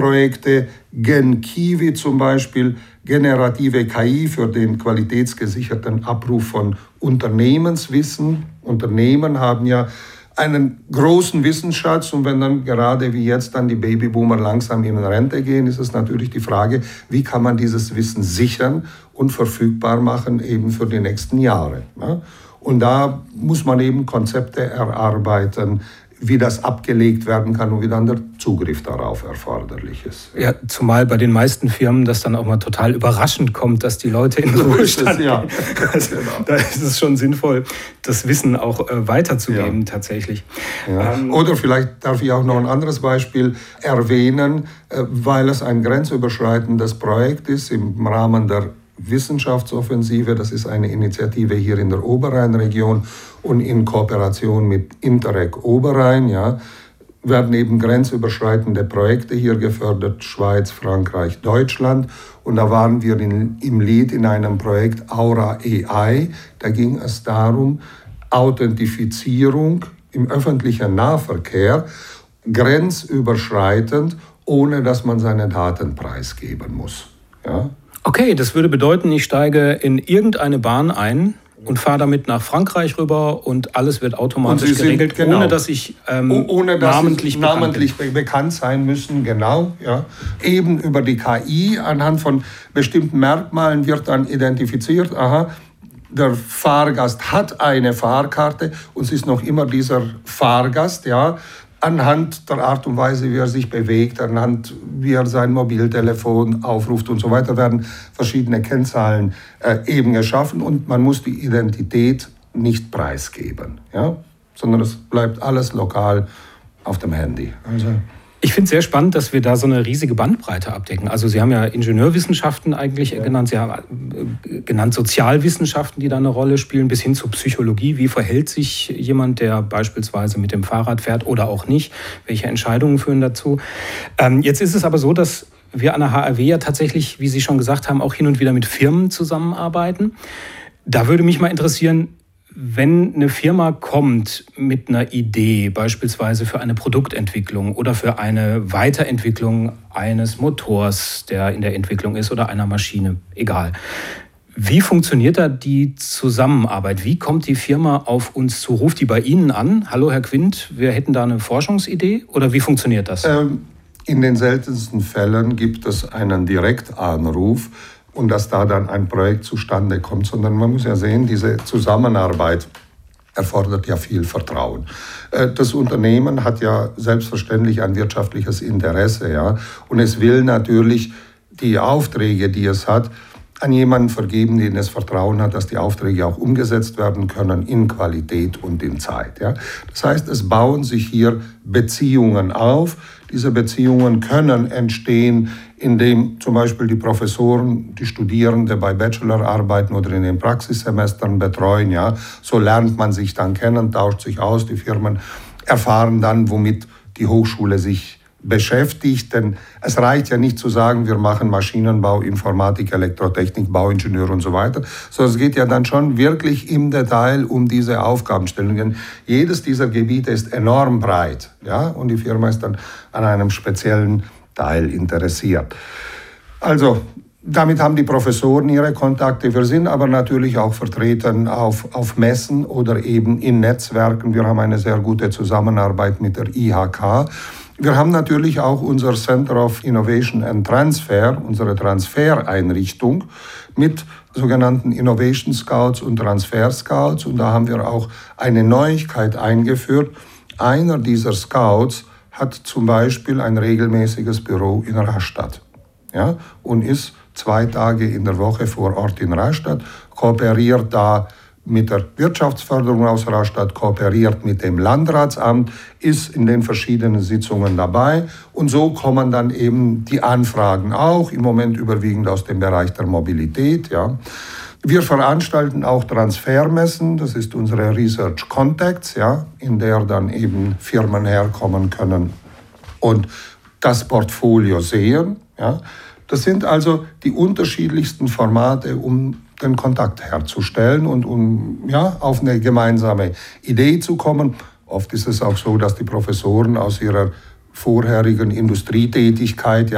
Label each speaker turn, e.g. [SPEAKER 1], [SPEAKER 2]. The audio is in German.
[SPEAKER 1] Projekte, GenKiwi zum Beispiel, generative KI für den qualitätsgesicherten Abruf von Unternehmenswissen. Unternehmen haben ja einen großen Wissensschatz und wenn dann gerade wie jetzt dann die Babyboomer langsam in Rente gehen, ist es natürlich die Frage, wie kann man dieses Wissen sichern und verfügbar machen eben für die nächsten Jahre. Und da muss man eben Konzepte erarbeiten, wie das abgelegt werden kann und wie dann der Zugriff darauf erforderlich ist.
[SPEAKER 2] Ja, zumal bei den meisten Firmen das dann auch mal total überraschend kommt, dass die Leute in den Ruhestand gehen. Also, da ist es schon sinnvoll, das Wissen auch weiterzugeben tatsächlich.
[SPEAKER 1] Ja. Oder vielleicht darf ich auch noch ein anderes Beispiel erwähnen, weil es ein grenzüberschreitendes Projekt ist im Rahmen der Wissenschaftsoffensive. Das ist eine Initiative hier in der Oberrheinregion und in Kooperation mit Interreg Oberrhein, werden eben grenzüberschreitende Projekte hier gefördert, Schweiz, Frankreich, Deutschland. Und da waren wir im Lead in einem Projekt Aura AI. Da ging es darum, Authentifizierung im öffentlichen Nahverkehr grenzüberschreitend, ohne dass man seine Daten preisgeben muss. Ja?
[SPEAKER 2] Okay, das würde bedeuten, ich steige in irgendeine Bahn ein und fahre damit nach Frankreich rüber und alles wird automatisch geregelt, ohne dass ich namentlich
[SPEAKER 1] bekannt sein müssen. Genau, ja. Eben über die KI anhand von bestimmten Merkmalen wird dann identifiziert, aha, der Fahrgast hat eine Fahrkarte und es ist noch immer dieser Fahrgast, ja. Anhand der Art und Weise, wie er sich bewegt, anhand wie er sein Mobiltelefon aufruft und so weiter, werden verschiedene Kennzahlen eben geschaffen und man muss die Identität nicht preisgeben, sondern es bleibt alles lokal auf dem Handy. Also
[SPEAKER 2] ich finde es sehr spannend, dass wir da so eine riesige Bandbreite abdecken. Also Sie haben ja Ingenieurwissenschaften eigentlich genannt, Sie haben genannt Sozialwissenschaften, die da eine Rolle spielen, bis hin zur Psychologie. Wie verhält sich jemand, der beispielsweise mit dem Fahrrad fährt oder auch nicht? Welche Entscheidungen führen dazu? Jetzt ist es aber so, dass wir an der HRW ja tatsächlich, wie Sie schon gesagt haben, auch hin und wieder mit Firmen zusammenarbeiten. Da würde mich mal interessieren, wenn eine Firma kommt mit einer Idee, beispielsweise für eine Produktentwicklung oder für eine Weiterentwicklung eines Motors, der in der Entwicklung ist, oder einer Maschine, egal. Wie funktioniert da die Zusammenarbeit? Wie kommt die Firma auf uns zu? Ruft die bei Ihnen an? Hallo, Herr Quint, wir hätten da eine Forschungsidee? Oder wie funktioniert das?
[SPEAKER 1] In den seltensten Fällen gibt es einen Direktanruf, und dass da dann ein Projekt zustande kommt, sondern man muss ja sehen, diese Zusammenarbeit erfordert ja viel Vertrauen. Das Unternehmen hat ja selbstverständlich ein wirtschaftliches Interesse, und es will natürlich die Aufträge, die es hat, an jemanden vergeben, den es Vertrauen hat, dass die Aufträge auch umgesetzt werden können in Qualität und in Zeit. Das heißt, es bauen sich hier Beziehungen auf. Diese Beziehungen können entstehen, indem zum Beispiel die Professoren die Studierende bei Bachelorarbeiten oder in den Praxissemestern betreuen. So lernt man sich dann kennen, tauscht sich aus. Die Firmen erfahren dann, womit die Hochschule sich beschäftigt, denn es reicht ja nicht zu sagen, wir machen Maschinenbau, Informatik, Elektrotechnik, Bauingenieur und so weiter, sondern es geht ja dann schon wirklich im Detail um diese Aufgabenstellungen. Jedes dieser Gebiete ist enorm breit, und die Firma ist dann an einem speziellen Teil interessiert. Also damit haben die Professoren ihre Kontakte. Wir sind aber natürlich auch vertreten auf Messen oder eben in Netzwerken. Wir haben eine sehr gute Zusammenarbeit mit der IHK. Wir haben natürlich auch unser Center of Innovation and Transfer, unsere Transfereinrichtung mit sogenannten Innovation Scouts und Transfer Scouts. Und da haben wir auch eine Neuigkeit eingeführt. Einer dieser Scouts hat zum Beispiel ein regelmäßiges Büro in Rastatt, und ist 2 Tage in der Woche vor Ort in Rastatt, kooperiert da mit der Wirtschaftsförderung aus Rastatt, kooperiert mit dem Landratsamt, ist in den verschiedenen Sitzungen dabei. Und so kommen dann eben die Anfragen auch, im Moment überwiegend aus dem Bereich der Mobilität. Wir veranstalten auch Transfermessen, das ist unsere Research Contacts, in der dann eben Firmen herkommen können und das Portfolio sehen. Das sind also die unterschiedlichsten Formate, um den Kontakt herzustellen und um auf eine gemeinsame Idee zu kommen. Oft ist es auch so, dass die Professoren aus ihrer vorherigen Industrietätigkeit